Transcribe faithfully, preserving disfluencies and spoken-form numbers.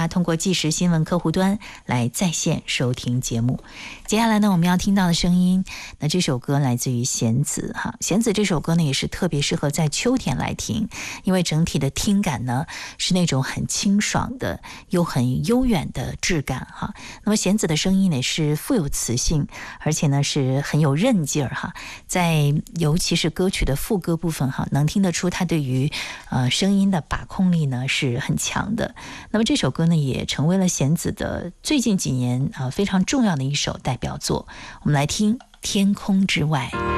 家通过即时新闻客户端来在线收听节目。接下来呢，我们要听到的声音，那这首歌来自于弦子哈。弦子这首歌呢，也是特别适合在秋天来听，因为整体的听感呢是那种很清爽的又很悠远的质感哈。那么弦子的声音呢是富有磁性，而且呢是很有韧劲儿哈。在尤其是歌曲的副歌部分哈，能听得出他对于呃声音的把控力呢是很强的。那么这首歌呢也成为了弦子的最近几年啊、呃、非常重要的一首代表作。我们来听《天空之外》。